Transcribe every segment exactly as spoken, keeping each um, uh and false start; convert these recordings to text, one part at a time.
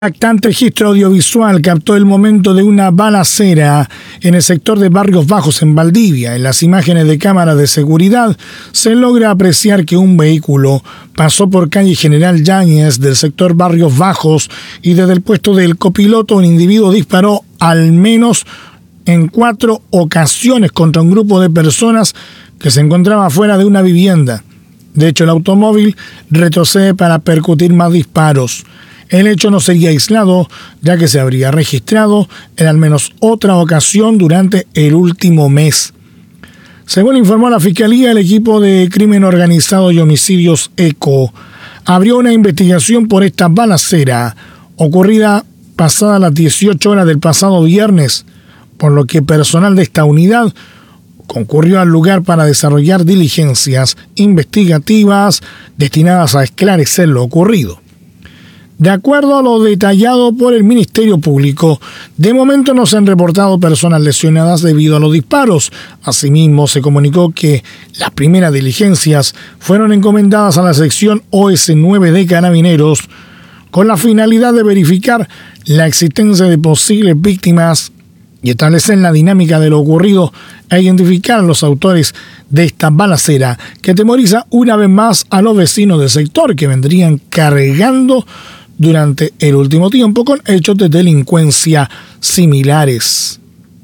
Impactante registro audiovisual captó el momento de una balacera en el sector de Barrios Bajos en Valdivia. En las imágenes de cámara de seguridad se logra apreciar que un vehículo pasó por calle General Yáñez del sector Barrios Bajos y desde el puesto del copiloto un individuo disparó al menos en cuatro ocasiones contra un grupo de personas que se encontraba fuera de una vivienda. De hecho, el automóvil retrocede para percutir más disparos. El hecho no sería aislado, ya que se habría registrado en al menos otra ocasión durante el último mes. Según informó la Fiscalía, el equipo de Crimen Organizado y Homicidios ECO abrió una investigación por esta balacera ocurrida pasadas las dieciocho horas del pasado viernes, por lo que personal de esta unidad concurrió al lugar para desarrollar diligencias investigativas destinadas a esclarecer lo ocurrido. De acuerdo a lo detallado por el Ministerio Público, de momento no se han reportado personas lesionadas debido a los disparos. Asimismo, se comunicó que las primeras diligencias fueron encomendadas a la sección O S nueve de Carabineros con la finalidad de verificar la existencia de posibles víctimas y establecer la dinámica de lo ocurrido e identificar a los autores de esta balacera que atemoriza una vez más a los vecinos del sector que vendrían cargando durante el último tiempo con hechos de delincuencia similares.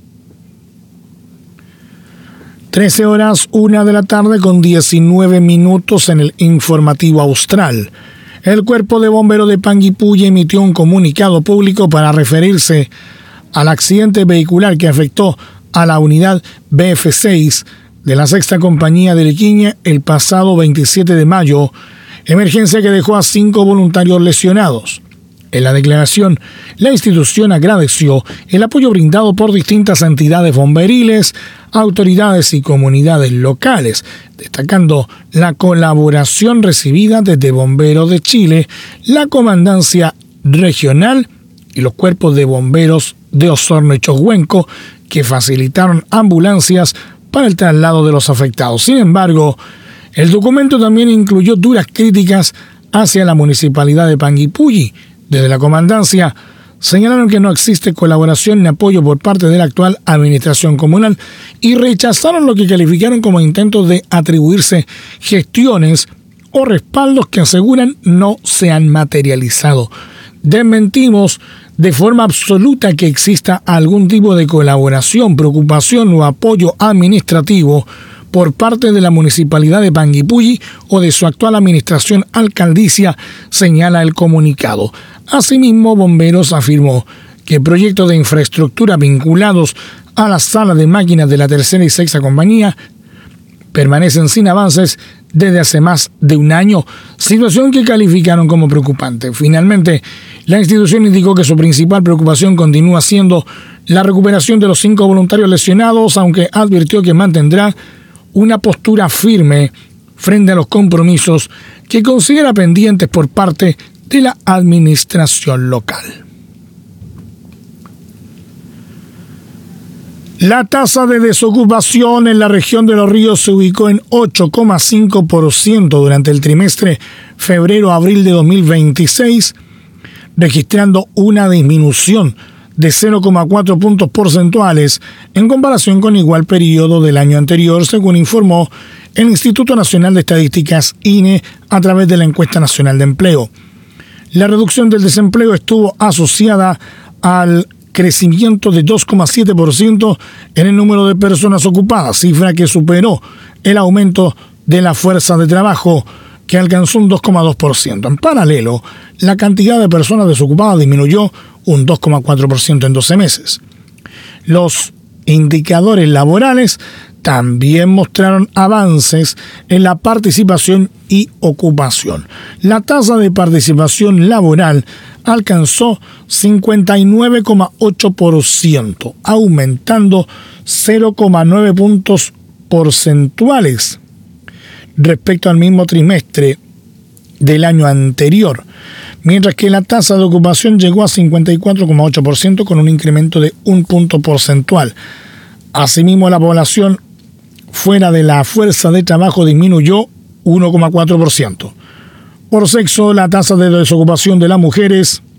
trece horas, una de la tarde con diecinueve minutos en el informativo austral. El Cuerpo de Bomberos de Panguipulli emitió un comunicado público para referirse al accidente vehicular que afectó a la unidad B F seis de la Sexta Compañía de Lequiña el pasado veintisiete de mayo, emergencia que dejó a cinco voluntarios lesionados. En la declaración, la institución agradeció el apoyo brindado por distintas entidades bomberiles, autoridades y comunidades locales, destacando la colaboración recibida desde Bomberos de Chile, la Comandancia Regional y los cuerpos de bomberos de Osorno y Chocuenco, que facilitaron ambulancias para el traslado de los afectados. Sin embargo, el documento también incluyó duras críticas hacia la municipalidad de Panguipulli. Desde la comandancia señalaron que no existe colaboración ni apoyo por parte de la actual administración comunal y rechazaron lo que calificaron como intentos de atribuirse gestiones o respaldos que aseguran no se han materializado. Desmentimos de forma absoluta que exista algún tipo de colaboración, preocupación o apoyo administrativo por parte de la Municipalidad de Panguipulli o de su actual administración alcaldicia, señala el comunicado. Asimismo, Bomberos afirmó que proyectos de infraestructura vinculados a la sala de máquinas de la Tercera y Sexta Compañía permanecen sin avances desde hace más de un año, situación que calificaron como preocupante. Finalmente, la institución indicó que su principal preocupación continúa siendo la recuperación de los cinco voluntarios lesionados, aunque advirtió que mantendrá una postura firme frente a los compromisos que considera pendientes por parte de la administración local. La tasa de desocupación en la región de Los Ríos se ubicó en ocho coma cinco por ciento durante el trimestre febrero-abril de dos mil veintiséis, registrando una disminución de cero coma cuatro puntos porcentuales en comparación con igual periodo del año anterior, según informó el Instituto Nacional de Estadísticas I N E a través de la Encuesta Nacional de Empleo. La reducción del desempleo estuvo asociada al crecimiento de dos coma siete por ciento en el número de personas ocupadas, cifra que superó el aumento de la fuerza de trabajo, que alcanzó un dos coma dos por ciento. En paralelo, la cantidad de personas desocupadas disminuyó un dos coma cuatro por ciento en doce meses. Los indicadores laborales también mostraron avances en la participación y ocupación. La tasa de participación laboral alcanzó cincuenta y nueve coma ocho por ciento, aumentando cero coma nueve puntos porcentuales respecto al mismo trimestre del año anterior, mientras que la tasa de ocupación llegó a cincuenta y cuatro coma ocho por ciento con un incremento de un punto porcentual. Asimismo, la población fuera de la fuerza de trabajo disminuyó uno coma cuatro por ciento. Por sexo, la tasa de desocupación de las mujeres